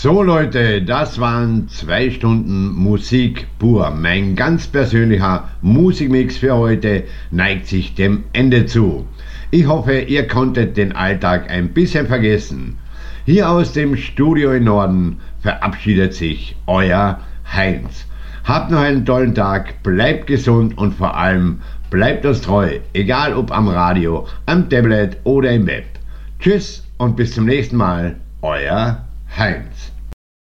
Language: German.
So Leute, das waren 2 Stunden Musik pur. Mein ganz persönlicher Musikmix für heute neigt sich dem Ende zu. Ich hoffe, ihr konntet den Alltag ein bisschen vergessen. Hier aus dem Studio im Norden verabschiedet sich euer Heinz. Habt noch einen tollen Tag, bleibt gesund und vor allem bleibt uns treu, egal ob am Radio, am Tablet oder im Web. Tschüss und bis zum nächsten Mal, euer Heinz.